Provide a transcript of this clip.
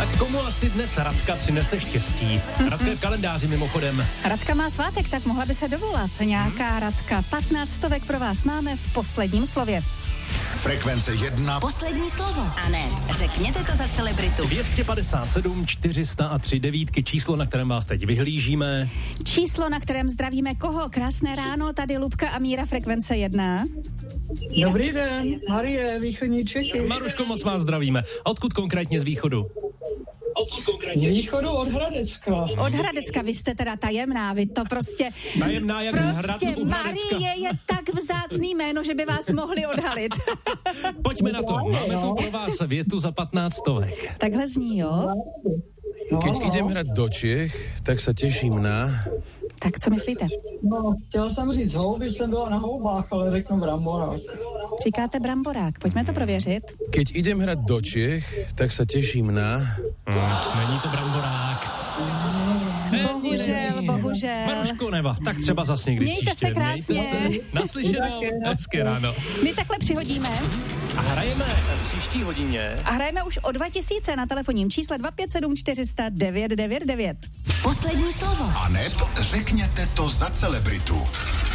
Tak komu asi dnes Radka přinese štěstí? Radka je v kalendáři mimochodem. Radka má svátek, tak mohla by se dovolat nějaká Radka. 15 stovek pro vás máme v posledním slově. Frekvence 1. Poslední slovo. A ne, řekněte to za celebritu. 257 403 devítky, číslo, na kterém vás teď vyhlížíme. Číslo, na kterém zdravíme koho? Krásné ráno, tady Lubka a Míra, Frekvence 1. Dobrý den, Marie, východní Čechy. Maruško, moc vás zdravíme. A odkud konkrétně z východu? Z východu od Hradecka. Od Hradecka, vy jste teda tajemná, vy to prostě... Tajemná jak hrad u Hradecka. Marie je tak vzácný jméno, že by vás mohli odhalit. Pojďme na to, máme tu pro vás větu za 15 stovek. Takhle zní, jo? Keď idem hrať do Čech, tak sa teším na... Tak co myslíte? No, chtěla jsem říct houby, jsem byla na houbách, ale řeknu bramborák. Říkáte bramborák, pojďme to prověřit. Keď idem hrať do Čech, tak sa teším na... Není to bramborák. Bohužel. Maruško, Neva, tak třeba zase někdy Mějte příště. se krásně. Mějte se. Naslyšenou, hezké ráno. My takhle přihodíme. A hrajeme příští hodině. A hrajeme už o 2000 na telefonním čísle 257 400 999. Poslední slovo. A neb řekněte to za celebritu.